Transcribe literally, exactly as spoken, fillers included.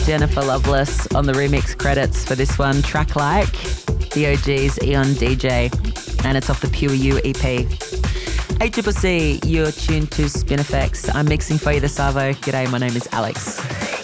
Jennifer Loveless on the remix credits for this one, Track Like, the O G's Eon D J, and it's off the Pure You E P. Hey Triple C, you're tuned to Spinifex. I'm mixing for you the Savo. G'day, my name is Alex.